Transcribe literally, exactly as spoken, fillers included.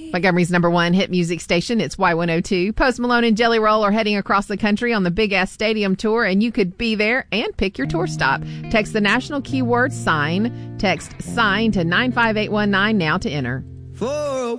Montgomery's number one hit music station, it's Y one oh two. Post Malone and Jelly Roll are heading across the country on the Big Ass Stadium Tour, and you could be there and pick your tour stop. Text the national keyword SIGN. Text SIGN to nine five eight one nine now to enter. For